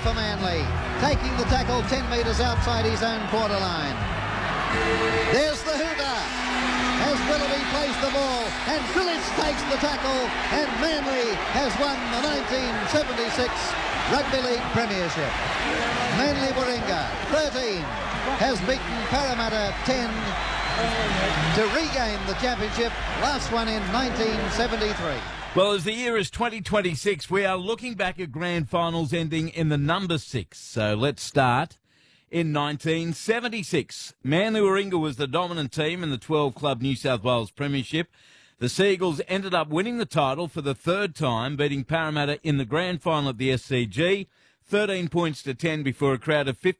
for Manly. Taking the tackle 10 metres outside his own quarter line. There's the hooter as Willoughby plays the ball, and Phillips takes the tackle, and Manly has won the 1976 Rugby League Premiership. Manly Warringah 13 has beaten Parramatta 10 to regain the championship, last one in 1973. Well, as the year is 2026, we are looking back at grand finals ending in the number 6. So let's start in 1976. Manly Warringah was the dominant team in the 12-club New South Wales Premiership. The Seagulls ended up winning the title for the third time, beating Parramatta in the grand final at the SCG, 13 points to 10 before a crowd of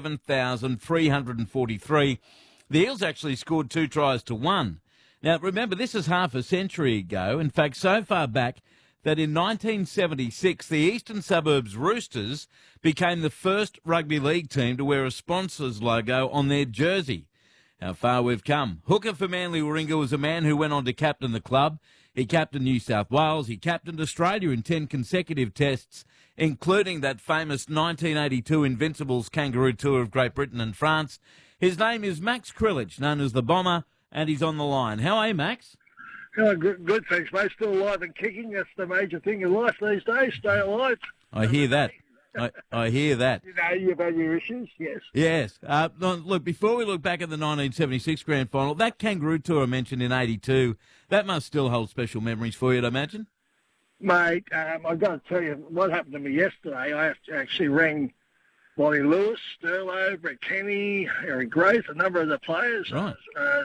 57,343. The Eels actually scored 2 tries to 1. Now, remember, this is half a century ago. In fact, so far back that in 1976, the Eastern Suburbs Roosters became the first rugby league team to wear a sponsor's logo on their jersey. How far we've come. Hooker for Manly Warringah was a man who went on to captain the club. He captained New South Wales. He captained Australia in 10 consecutive tests, including that famous 1982 Invincibles Kangaroo Tour of Great Britain and France. His name is Max Krilich, known as the Bomber, and he's on the line. How are you, Max? Oh, good, thanks, mate. Still alive and kicking. That's the major thing in life these days. Stay alive. I hear that. I hear that. You know, you've had your issues, yes. Yes. Look, before we look back at the 1976 grand final, that Kangaroo Tour I mentioned in 82, that must still hold special memories for you, I'd imagine? Mate, I've got to tell you what happened to me yesterday. I actually rang Wally Lewis, Sterlo, Brett Kenny, Eric Grace, a number of the players. Right.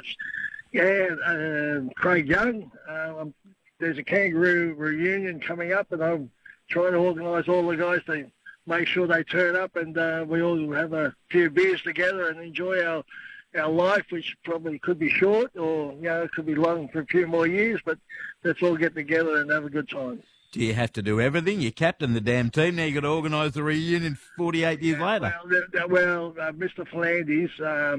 Craig Young. There's a Kangaroo reunion coming up, and I'm trying to organise all the guys to make sure they turn up, and we all have a few beers together and enjoy our life, which probably could be short or, it could be long for a few more years, but let's all get together and have a good time. Do you have to do everything? You captain the damn team. Now you've got to organise the reunion 48 years later. Mr. Flanders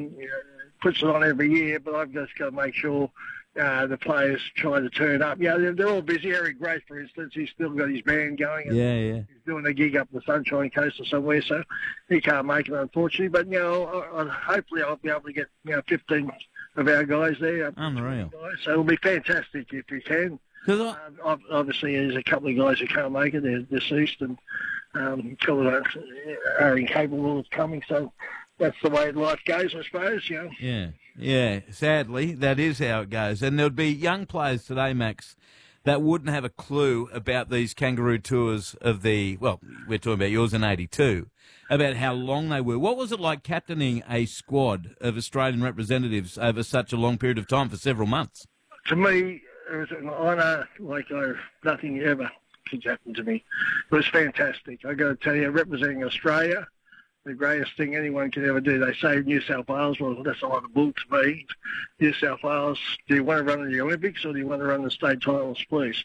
puts it on every year, but I've just got to make sure the players try to turn up. They're all busy. Eric Grace, for instance, he's still got his band going. Yeah. He's doing a gig up the Sunshine Coast or somewhere, so he can't make it, unfortunately. But, hopefully I'll be able to get, 15 of our guys there. Unreal. So it'll be fantastic if we can. Obviously, there's a couple of guys who can't make it. They're deceased, and a couple of are incapable of coming. So that's the way life goes, I suppose. Yeah. Sadly, that is how it goes. And there'd be young players today, Max, that wouldn't have a clue about these Kangaroo Tours of we're talking about yours in 82, about how long they were. What was it like captaining a squad of Australian representatives over such a long period of time for several months? To me, it was an honour like nothing ever could happen to me. It was fantastic. I got to tell you, representing Australia, the greatest thing anyone can ever do. They say New South Wales, well, that's a lot of bull to me. New South Wales, do you want to run in the Olympics or do you want to run the state titles, please?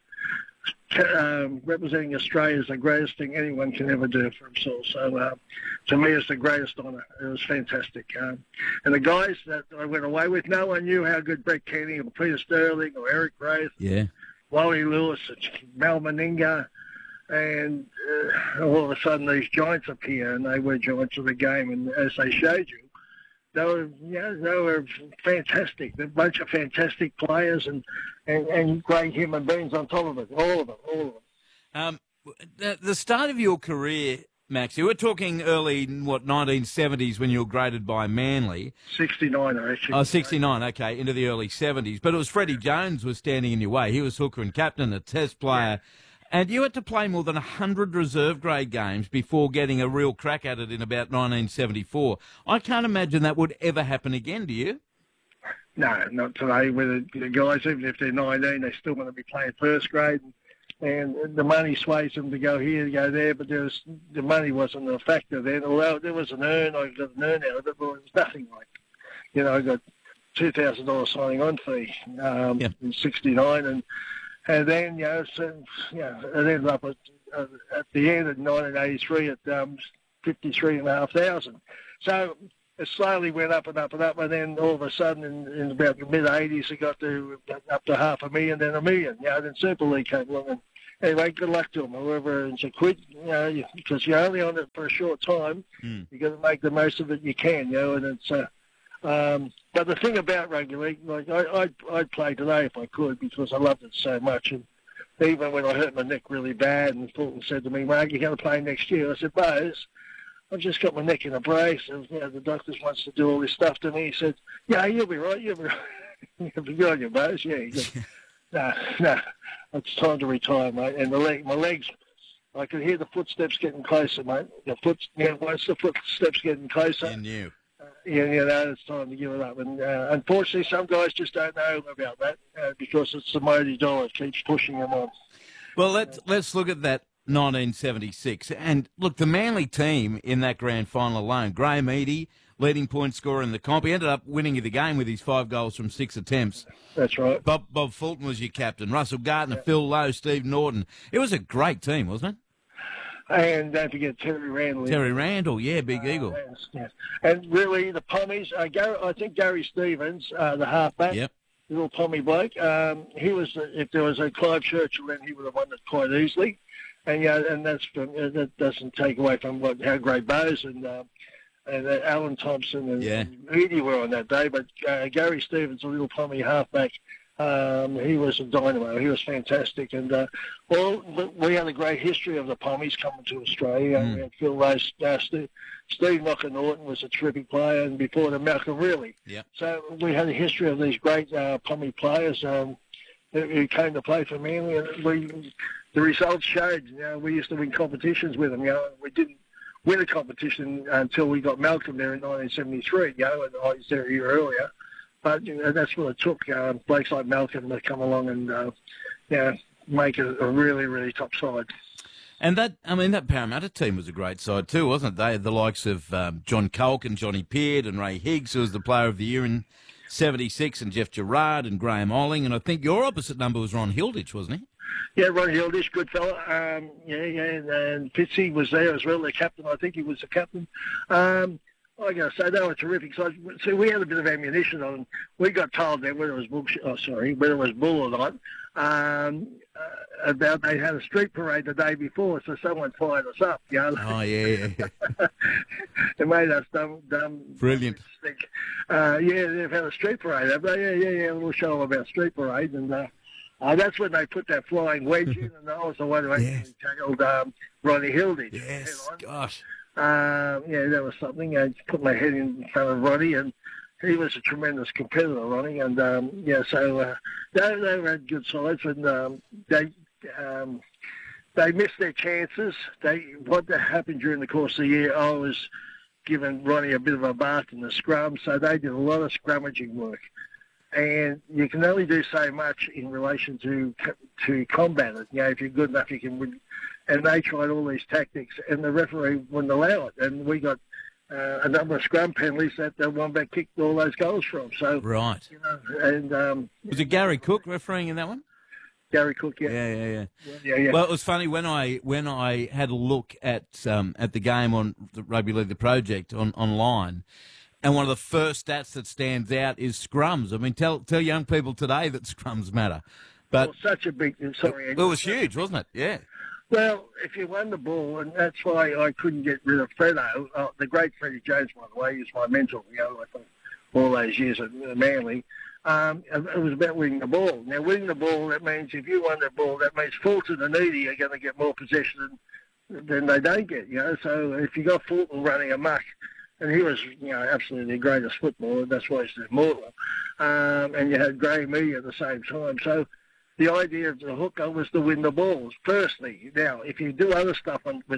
Representing Australia is the greatest thing anyone can ever do for themselves. So to me, it's the greatest honour. It was fantastic. And the guys that I went away with, no one knew how good Brett Kenny or Peter Sterling or Eric Grace, Wally Lewis, Mal Meninga, and all of a sudden these giants appear, and they were giants of the game. And as they showed you, they were fantastic. They're a bunch of fantastic players and great human beings on top of it. All of them. The start of your career, Max, you were talking early, 1970s when you were graded by Manly. 69, actually. Oh, 69, okay, into the early 70s. But it was Freddie Jones was standing in your way. He was hooker and captain, a test player. Yeah. And you had to play more than 100 reserve grade games before getting a real crack at it in about 1974. I can't imagine that would ever happen again, do you? No, not today. With the guys, even if they're 19, they still want to be playing first grade. And the money sways them to go here, to go there, but the money wasn't a factor then. Although there was an earn, I got an earn out of it, but it was nothing like it. I got $2,000 signing on fee in 69, and then, it ended up at the end of 1983 at 53,500. So it slowly went up and up and up, and then all of a sudden in about the mid-80s it got up to $500,000, then $1 million. Then Super League came along anyway, good luck to them, whoever ends a quit, because you're only on it for a short time. You've got to make the most of it you can, and it's. But the thing about rugby league, like I'd play today if I could because I loved it so much. And even when I hurt my neck really bad, and Fulton said to me, "Mark, you're going to play next year," I said, "Bose, I've just got my neck in a brace, and the doctor wants to do all this stuff to me." He said, "Yeah, you'll be right. You'll be right. You'll be good on your Bose." Yeah. He said, No, it's time to retire, mate. And my legs, I could hear the footsteps getting closer, mate. Once the footsteps getting closer, it's time to give it up. And unfortunately, some guys just don't know about that because it's the mighty dollar keeps pushing them on. Well, let's look at that 1976. And look, the Manly team in that grand final alone, Graham Eadie, leading point scorer in the comp. He ended up winning the game with his 5 goals from 6 attempts. That's right. Bob Fulton was your captain. Russell Gardner, Phil Lowe, Steve Norton. It was a great team, wasn't it? And don't forget Terry Randall. Terry Randall, Big Eagle. Yes. And really, the Pommies, I think Gary Stevens, the halfback, little Pommy bloke, he was, if there was a Clive Churchill, then he would have won it quite easily. And and that doesn't take away from how great Bose and Alan Thompson and Eadie were on that day. But Gary Stevens, a little Pommy halfback, he was a dynamo. He was fantastic. And we had a great history of the Pommies coming to Australia. We had Phil Rice, Steve Knocker Norton was a terrific player, and before them, Malcolm Reilly. So we had a history of these great Pommy players who came to play for Manly. And the results showed, we used to win competitions with them. We didn't win a competition until we got Malcolm there in 1973, and I was there a year earlier. But that's what it took, blokes like Malcolm to come along and make it a really, really top side. And that Parramatta team was a great side too, wasn't it? They had the likes of John Culk and Johnny Peard and Ray Higgs, who was the player of the year in 76, and Jeff Gerard and Graham Olling. And I think your opposite number was Ron Hilditch, wasn't he? Yeah, Ron Hilditch, good fella. And Fitzy was there as well, the captain. I think he was the captain. I got to say, they were terrific. So we had a bit of ammunition on them. We got told that whether it was bull or not, about they had a street parade the day before, so someone fired us up. Oh, yeah. It made us dumb. Brilliant. They've had a street parade, have they? Yeah. A little show about street parade, and that's when they put that flying wedge in, and I was the one who actually tackled Ronnie Hilditch. Yes, gosh. That was something. I just put my head in front of Ronnie, and he was a tremendous competitor, Ronnie. And so they had good sides, and they missed their chances. What happened during the course of the year, I was giving Ronnie a bit of a bath in the scrum, so they did a lot of scrummaging work. And you can only do so much in relation to combat it. If you're good enough, you can win. And they tried all these tactics, and the referee wouldn't allow it. And we got a number of scrum penalties that the Wombat kicked all those goals from. So right. Was it Gary Cook refereeing in that one? Gary Cook, yeah. Well, it was funny when I had a look at the game on the Rugby League the Project online. And one of the first stats that stands out is scrums. I mean, tell young people today that scrums matter. But such a big... Sorry, it was huge, wasn't it? Yeah. Well, if you won the ball, and that's why I couldn't get rid of Fredo. The great Freddie Jones, by the way, is my mentor, for all those years at Manly. It was about winning the ball. Now, winning the ball, that means if you won the ball, that means Fulton and Eadie are going to get more possession than they don't get, So if you got Fulton running amok, and he was, absolutely the greatest footballer, that's why he's immortal. And you had Graham Eadie at the same time. So the idea of the hooker was to win the balls, firstly. Now, if you do other stuff with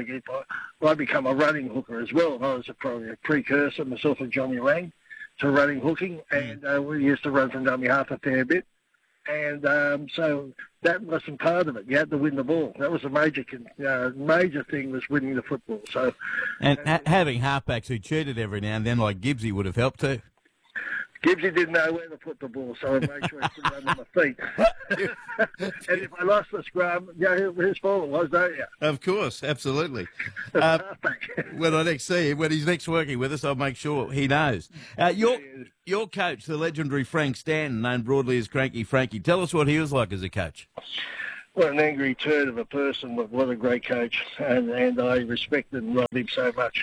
I become a running hooker as well. I was probably a precursor, myself and Johnny Lang, to running hooking. And we used to run from dummy half a fair bit. And so that wasn't part of it. You had to win the ball. That was a major thing, was winning the football. So, and having halfbacks who cheated every now and then, like Gibbsy, would have helped too. Gibbsy didn't know where to put the ball, so I made sure he put it under my feet. And if I lost the scrum, his fault it was, don't you? Of course, absolutely. When I next see him, when he's next working with us, I'll make sure he knows. Your coach, the legendary Frank Stanton, known broadly as Cranky Frankie, tell us what he was like as a coach. what an angry turd of a person, but what a great coach, and I respected and loved him so much.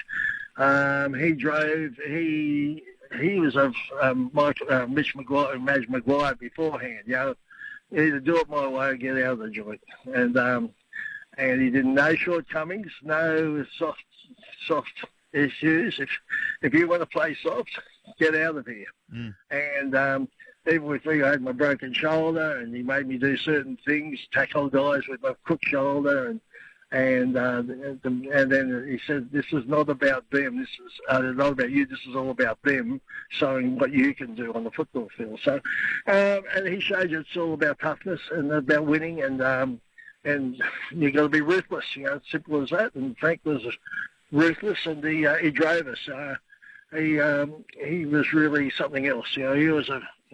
He was of Mitch Maguire and Madge Maguire beforehand. You know, either do it my way or get out of the joint. And he didn't know shortcomings, no soft issues. If you want to play soft, get out of here. And even with me, I had my broken shoulder, and he made me do certain things, tackle guys with my crook shoulder, and then he said, "This is not about them. This is not about you. This is all about them showing what you can do on the football field." So, and he showed you it's all about toughness and about winning, and you got to be ruthless. You know, simple as that. And Frank was ruthless, and he drove us. He was really something else. You know, he was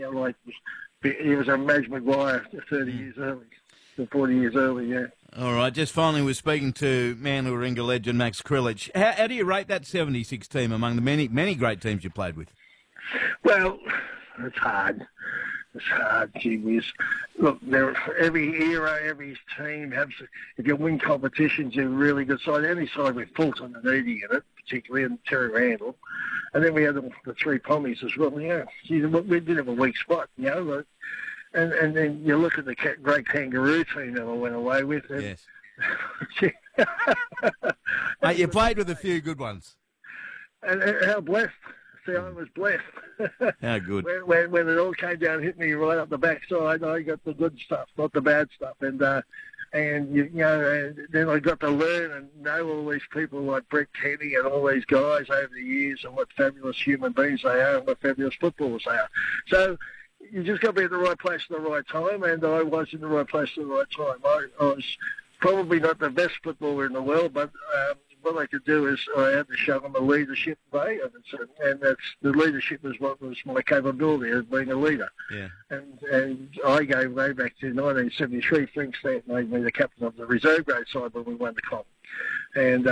a Madge Maguire 30 years early, 40 years early. Yeah. All right, just finally, we're speaking to Manly Warringah legend Max Krilich. How do you rate that 76 team among the many great teams you played with? Well, it's hard. It's hard, gee whiz. Look, every era, every team has, if you win competitions, you're a really good side. Any side with Fulton and Edie in it, particularly, and Terry Randall. And then we had the three Pommies as well. Yeah, we did have a weak spot, you know. And then you look at the great Kangaroo team that I went away with. Yes. Mate, you played with a few good ones. And how blessed. See, I was blessed. How good. When it all came down, hit me right up the backside, I got the good stuff, not the bad stuff. And then I got to learn and know all these people like Brett Kenny and all these guys over the years, and what fabulous human beings they are and what fabulous footballers they are. So you just got to be at the right place at the right time, and I was in the right place at the right time. I was probably not the best footballer in the world, but what I could do is I had to show them a leadership way, and that's the leadership is what was my capability as being a leader. Yeah. And I gave way back to 1973. Frank Stant made me the captain of the reserve grade side when we won the comp, and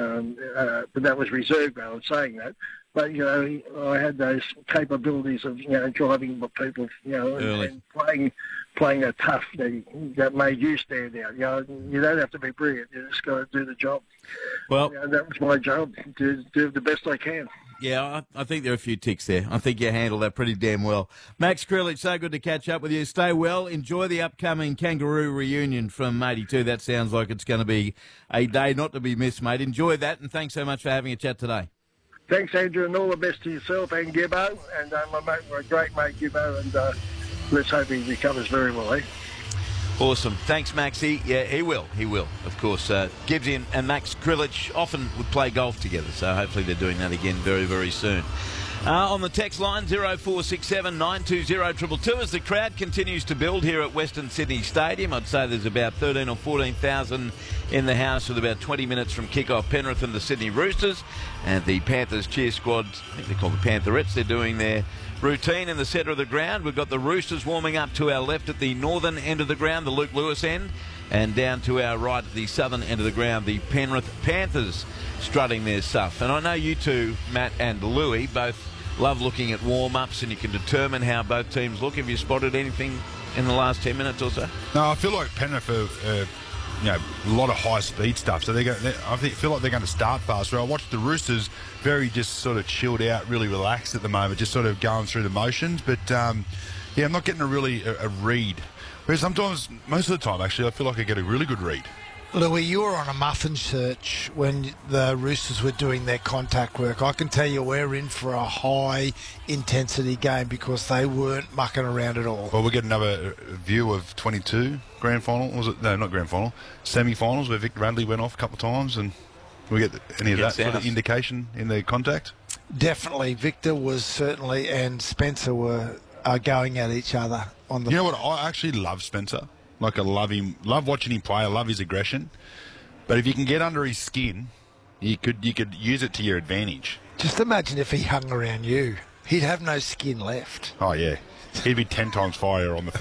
but that was reserve grade. I'm saying that. But, you know, I had those capabilities of, you know, driving people, you know, and playing that tough that made you stand out. You know, you don't have to be brilliant. You just got to do the job. Well, you know, that was my job, to do the best I can. Yeah, I think there are a few ticks there. I think you handled that pretty damn well. Max Krilich, so good to catch up with you. Stay well. Enjoy the upcoming Kangaroo reunion from 82. That sounds like it's going to be a day not to be missed, mate. Enjoy that, and thanks so much for having a chat today. Thanks, Andrew, and all the best to yourself and Gibbo, and my great mate Gibbo, and let's hope he recovers very well, eh? Awesome. Thanks, Maxie. Yeah, he will. He will, of course. Gibbsy and Max Krilich often would play golf together, so hopefully they're doing that again very, very soon. On the text line, 0467 920 222, as the crowd continues to build here at Western Sydney Stadium. I'd say there's about 13 or 14,000 in the house with about 20 minutes from kick-off. Penrith and the Sydney Roosters, and the Panthers cheer squad, I think they're called the Pantherettes. They're doing their routine in the centre of the ground. We've got the Roosters warming up to our left at the northern end of the ground, the Luke Lewis end, and down to our right at the southern end of the ground, the Penrith Panthers strutting their stuff. And I know you two, Matt and Louis, both love looking at warm-ups, and you can determine how both teams look. Have you spotted anything in the last 10 minutes or so? No, I feel like Penrith are, a lot of high-speed stuff, so I feel like they're going to start fast. I watched the Roosters very just sort of chilled out, really relaxed at the moment, just sort of going through the motions. But, I'm not getting a read. Whereas sometimes, most of the time, actually, I feel like I get a really good read. Louis, you were on a muffin search when the Roosters were doing their contact work. I can tell you we're in for a high-intensity game because they weren't mucking around at all. Well, we'll get another view of 22 grand final. Was it? No, not grand final. Semi-finals where Vic Radley went off a couple of times, and we get any of that sort of indication in the contact? Definitely. Victor was certainly, and Spencer are going at each other on the... You know what? I actually love Spencer. Like, I love him, love watching him play, I love his aggression. But if you can get under his skin, you could use it to your advantage. Just imagine if he hung around you. He'd have no skin left. Oh, yeah. He'd be 10 times fire on the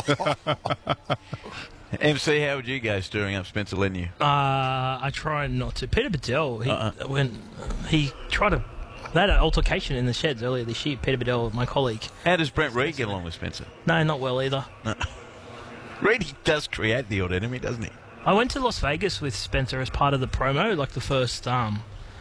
field. MC, how would you go stirring up Spencer Leniu? I try not to. Peter Bedell, when he tried to... They had an altercation in the sheds earlier this year, Peter Bedell, my colleague. How does Brent Reid get along with Spencer? No, not well either. No. Reedy does create the odd enemy, doesn't he? I went to Las Vegas with Spencer as part of the promo, like the first